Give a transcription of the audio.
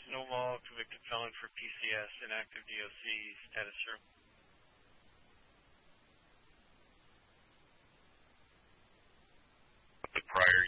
felonies, no law, convicted felon for PCS, inactive DOC, status zero. The prior